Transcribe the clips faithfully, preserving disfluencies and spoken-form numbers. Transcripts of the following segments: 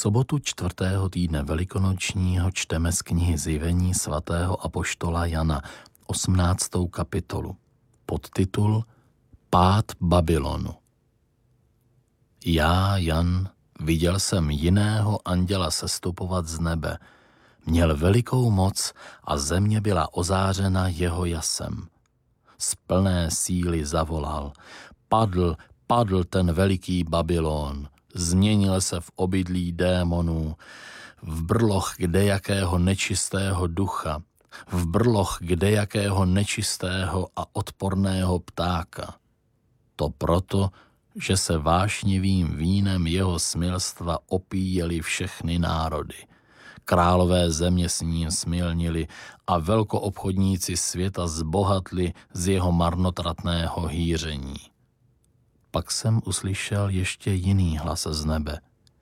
sobotu čtvrtého týdne velikonočního čteme z knihy Zjevení svatého apoštola Jana osmnáctou kapitolu. Podtitul Pád Babylonu. Já, Jan, viděl jsem jiného anděla sestupovat z nebe. Měl velikou moc a země byla ozářena jeho jasem. Z plné síly zavolal: Padl, padl ten veliký Babylon, změnil se v obydlí démonů, v brloch kdejakého nečistého ducha, v brloch kdejakého nečistého a odporného ptáka. To proto, že se vášnivým vínem jeho smilstva opíjeli všechny národy. Králové země s ním smilnili a velkoobchodníci světa zbohatli z jeho marnotratného hýření. Pak jsem uslyšel ještě jiný hlas z nebe.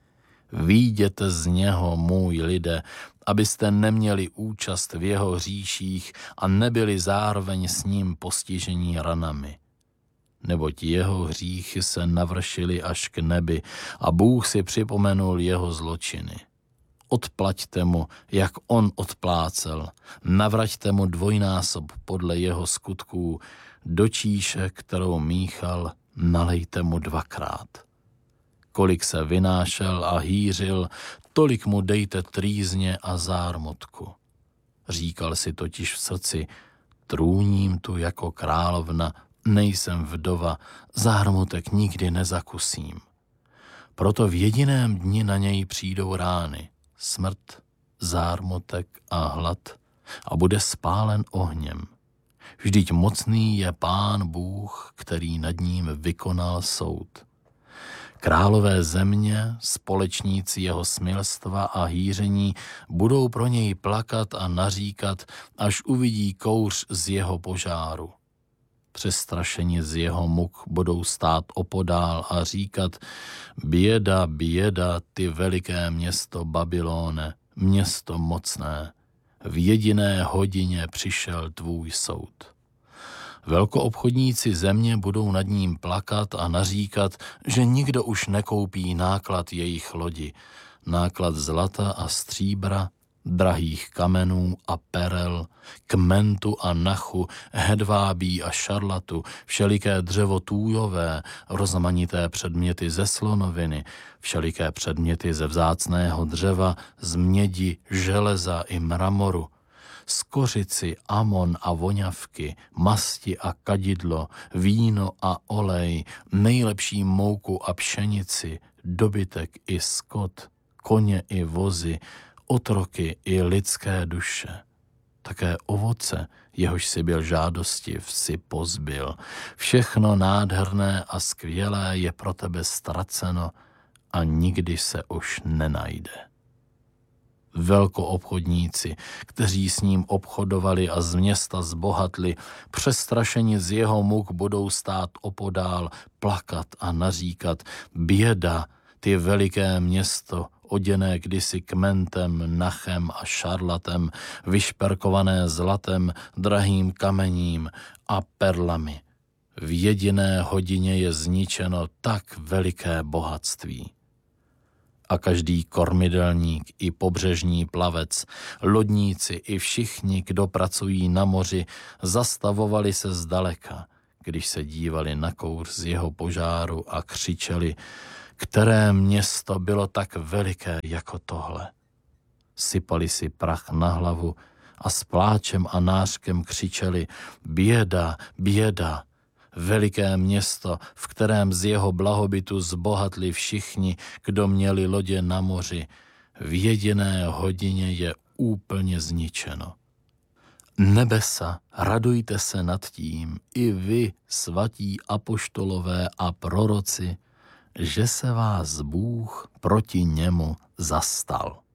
Výjděte z něho, můj lidé, abyste neměli účast v jeho hříších a nebyli zároveň s ním postižení ranami. Neboť jeho hříchy se navršily až k nebi a Bůh si připomenul jeho zločiny. Odplaťte mu, jak on odplácel, navraťte mu dvojnásob podle jeho skutků, do číše, kterou míchal, nalejte mu dvakrát. Kolik se vynášel a hýřil, tolik mu dejte trýzně a zármutku. Říkal si totiž v srdci: trůním tu jako královna, nejsem vdova, zármutek nikdy nezakusím. Proto v jediném dni na něj přijdou rány, smrt, zármutek a hlad, a bude spálen ohněm. Vždyť mocný je Pán Bůh, který nad ním vykonal soud. Králové země, společníci jeho smilstva a hýření, budou pro něj plakat a naříkat, až uvidí kouř z jeho požáru. Přestrašeni z jeho muk budou stát opodál a říkat: běda, běda, ty veliké město Babylone, město mocné, v jediné hodině přišel tvůj soud. Velkoobchodníci země budou nad ním plakat a naříkat, že nikdo už nekoupí náklad jejich lodi, náklad zlata a stříbra, drahých kamenů a perel, kmentu a nachu, hedvábí a šarlatu, všeliké dřevo tůjové, rozmanité předměty ze slonoviny, všeliké předměty ze vzácného dřeva, z mědi, železa i mramoru, skořici, amon a voňavky, masti a kadidlo, víno a olej, nejlepší mouku a pšenici, dobytek i skot, koně i vozy, otroky i lidské duše. Také ovoce, jehož si byl žádostiv, si pozbyl. Všechno nádherné a skvělé je pro tebe ztraceno a nikdy se už nenajde. Velkoobchodníci, kteří s ním obchodovali a z města zbohatli, přestrašeni z jeho muk budou stát opodál, plakat a naříkat: běda, ty veliké město, oděné kdysi kmentem, nachem a šarlatem, vyšperkované zlatem, drahým kamením a perlami. V jediné hodině je zničeno tak veliké bohatství. A každý kormidelník i pobřežní plavec, lodníci i všichni, kdo pracují na moři, zastavovali se zdaleka, když se dívali na kouř z jeho požáru a křičeli: které město bylo tak veliké jako tohle? Sypali si prach na hlavu a s pláčem a nářkem křičeli: běda, běda, veliké město, v kterém z jeho blahobytu zbohatli všichni, kdo měli lodě na moři, v jediné hodině je úplně zničeno. Nebesa, radujte se nad tím, i vy, svatí apoštolové a proroci, že se vás Bůh proti němu zastal.